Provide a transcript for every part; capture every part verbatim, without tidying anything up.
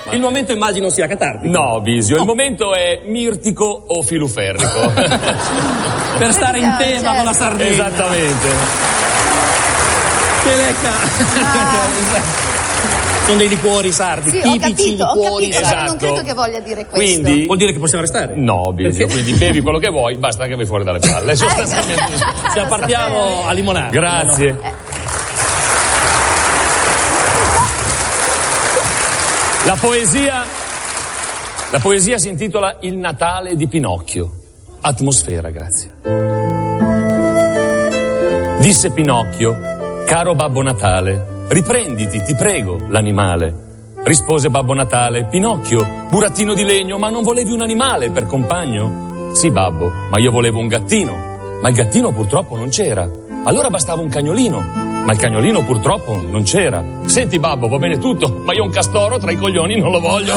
Il momento immagino sia catartico. No, Bisio, no. Il momento è mirtico o filuferrico. Per stare in tema certo. con la Sardegna. Esattamente. Che lecca. Ah. Sono dei liquori sardi, sì, tipici ho capito, liquori ho capito, sardi. Non credo che voglia dire questo. Quindi vuol dire che possiamo restare? No, Bisio, quindi bevi quello che vuoi, basta che vai fuori dalle palle. Sostanzialmente. Cioè, partiamo a limonare. Grazie. No? Eh. La poesia La poesia si intitola Il Natale di Pinocchio. Atmosfera, grazie. Disse Pinocchio: caro Babbo Natale, riprenditi, ti prego, l'animale. Rispose Babbo Natale: Pinocchio, burattino di legno, ma non volevi un animale per compagno? Sì, babbo, ma io volevo un gattino. Ma il gattino purtroppo non c'era. Allora bastava un cagnolino. Ma il cagnolino purtroppo non c'era. Senti, babbo, va bene tutto, ma io un castoro tra i coglioni non lo voglio.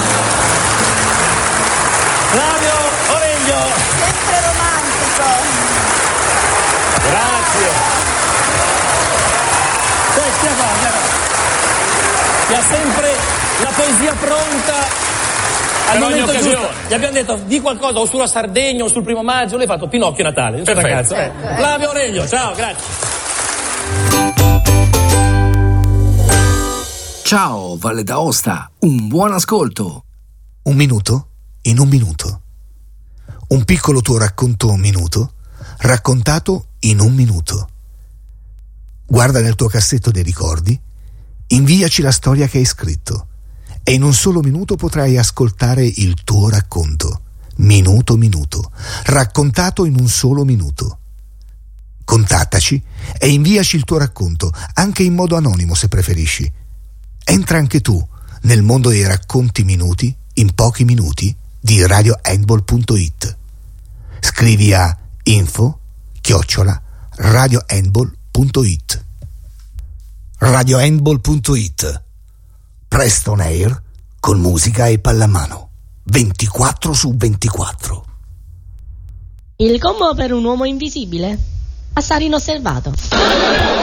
Flavio Oreglio. Sempre romantico. Grazie. Stia qua, che ha sempre la poesia pronta al per momento ogni giusto. occasione. Gli abbiamo detto di qualcosa o sulla Sardegna o sul primo maggio, lei ha fatto Pinocchio Natale. Non c'è ragazzo. Eh. Flavio Oreglio, ciao, grazie. Ciao Valle d'Aosta, un buon ascolto. Un minuto in un minuto. Un piccolo tuo racconto un minuto, raccontato in un minuto. Guarda nel tuo cassetto dei ricordi, inviaci la storia che hai scritto e in un solo minuto potrai ascoltare il tuo racconto. Minuto minuto, raccontato in un solo minuto. Contattaci e inviaci il tuo racconto, anche in modo anonimo se preferisci. Entra anche tu nel mondo dei racconti minuti in pochi minuti di radio handball punto it. Scrivi a info chiocciola radio handball punto it. radio handball punto it. Presto on air con musica e pallamano ventiquattro su ventiquattro. Il combo per un uomo invisibile passare inosservato.